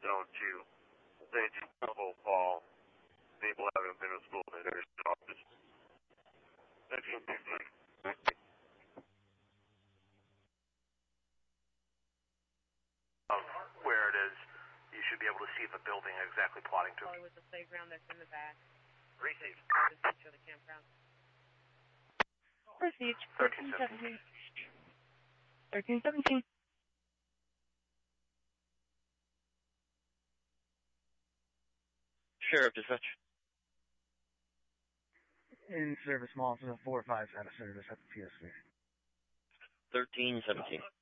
Zone 2. Say 2 level fall. People haven't been to school in their office. Where it is, you should be able to see the building exactly plotting to. Probably with the playground that's in the back. Receive. Show the campground. Proceed. 1317. 1317. Sheriff Dispatch. In service, mall 4-5 out of service at the PSV. 1317.